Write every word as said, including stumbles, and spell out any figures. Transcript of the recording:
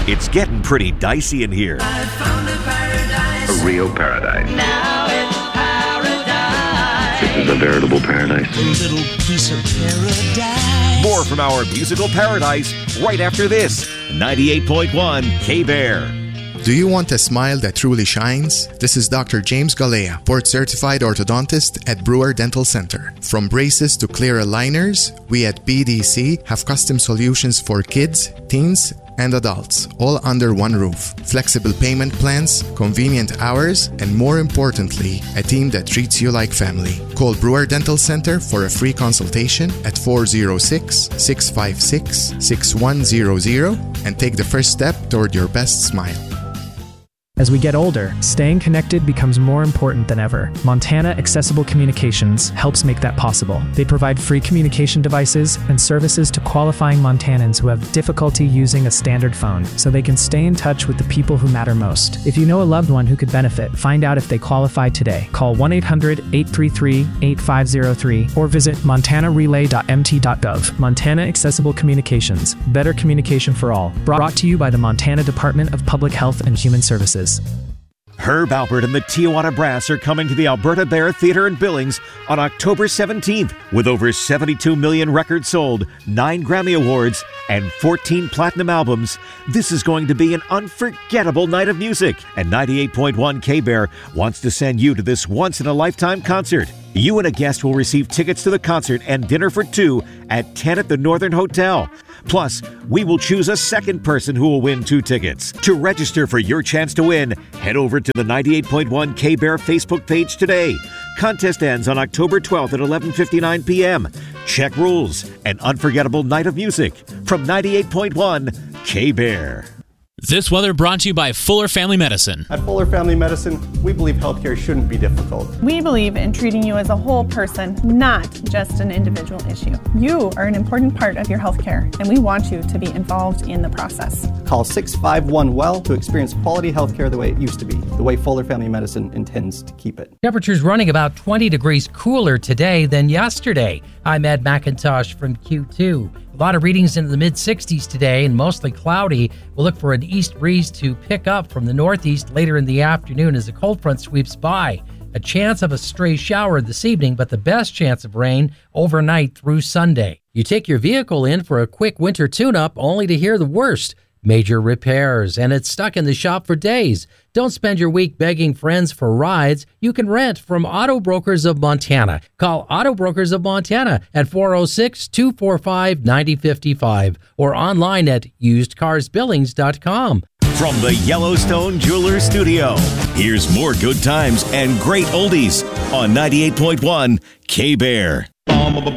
It's getting pretty dicey in here. I found a paradise. A real paradise. Now it's paradise. This is a veritable paradise. A little piece of paradise. More from our musical paradise right after this. ninety-eight point one K-Bear. Do you want a smile that truly shines? This is Doctor James Galea, board-certified orthodontist at Brewer Dental Center. From braces to clear aligners, we at B D C have custom solutions for kids, teens, and adults, all under one roof. Flexible payment plans, convenient hours, and more importantly, a team that treats you like family. Call Brewer Dental Center for a free consultation at four oh six, six five six, six one zero zero and take the first step toward your best smile. As we get older, staying connected becomes more important than ever. Montana Accessible Communications helps make that possible. They provide free communication devices and services to qualifying Montanans who have difficulty using a standard phone, so they can stay in touch with the people who matter most. If you know a loved one who could benefit, find out if they qualify today. Call one eight hundred, eight three three, eight five zero three or visit montana relay dot m t dot gov. Montana Accessible Communications. Better communication for all. Brought to you by the Montana Department of Public Health and Human Services. Herb Alpert and the Tijuana Brass are coming to the Alberta Bear Theatre in Billings on October seventeenth. With over seventy-two million records sold, nine Grammy Awards, and fourteen platinum albums, this is going to be an unforgettable night of music. And ninety-eight point one K-Bear wants to send you to this once-in-a-lifetime concert. You and a guest will receive tickets to the concert and dinner for two at ten at the Northern Hotel. Plus, we will choose a second person who will win two tickets. To register for your chance to win, head over to the ninety-eight point one K-Bear Facebook page today. Contest ends on October twelfth at eleven fifty-nine p.m. Check rules. An unforgettable night of music from ninety-eight point one K-Bear. This weather brought to you by Fuller Family Medicine. At Fuller Family Medicine, we believe healthcare shouldn't be difficult. We believe in treating you as a whole person, not just an individual issue. You are an important part of your healthcare, and we want you to be involved in the process. Call six five one W E L L to experience quality healthcare the way it used to be, the way Fuller Family Medicine intends to keep it. Temperatures running about twenty degrees cooler today than yesterday. I'm Ed McIntosh from Q two. A lot of readings into the mid-sixties today and mostly cloudy. We'll look for an east breeze to pick up from the northeast later in the afternoon as a cold front sweeps by. A chance of a stray shower this evening, but the best chance of rain overnight through Sunday. You take your vehicle in for a quick winter tune-up only to hear the worst. Major repairs, and it's stuck in the shop for days. Don't spend your week begging friends for rides. You can rent from Auto Brokers of Montana. Call Auto Brokers of Montana at four oh six, two four five, nine oh five five or online at used cars billings dot com. From the Yellowstone Jewelers Studio, here's more good times and great oldies on ninety-eight point one K-Bear.